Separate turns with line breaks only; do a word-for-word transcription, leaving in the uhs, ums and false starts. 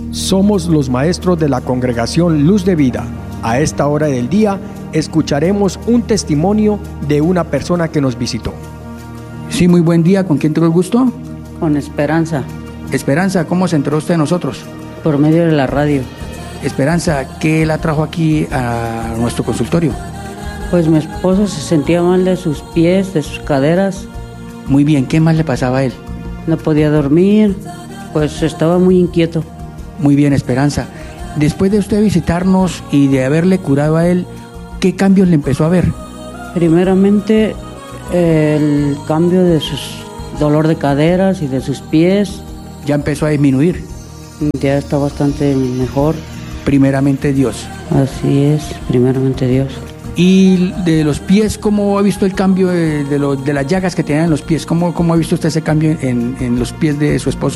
Somos los maestros de la congregación Luz de Vida. A esta hora del día escucharemos un testimonio de una persona que nos visitó.
Sí, muy buen día. ¿Con quién tengo el gusto?
Con Esperanza.
Esperanza, ¿cómo se enteró usted de nosotros?
Por medio de la radio.
Esperanza, ¿qué la trajo aquí a nuestro consultorio?
Pues mi esposo se sentía mal de sus pies, de sus caderas.
Muy bien, ¿qué más le pasaba a él?
No podía dormir, pues estaba muy inquieto.
Muy bien, Esperanza. Después de usted visitarnos y de haberle curado a él, ¿qué cambios le empezó a ver?
Primeramente, el cambio de sus dolor de caderas y de sus pies.
Ya empezó a disminuir.
Ya está bastante mejor.
Primeramente Dios.
Así es, primeramente Dios.
Y de los pies, ¿cómo ha visto el cambio de, de, lo, de las llagas que tenían en los pies? ¿Cómo, cómo ha visto usted ese cambio en, en los pies de su esposo?